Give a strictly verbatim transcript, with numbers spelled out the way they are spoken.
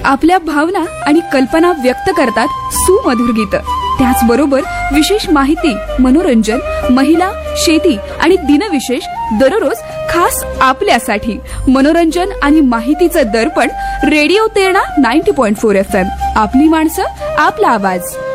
आपल्या भावना आणि कल्पना व्यक्त करतात सुमधुर गीत. त्याचबरोबर विशेष माहिती, मनोरंजन, महिला, शेती आणि दिनविशेष दररोज खास आपल्यासाठी. मनोरंजन आणि माहितीचं दर्पण radio Terna ninety point four F M. आपली माणसं, आपला आवाज.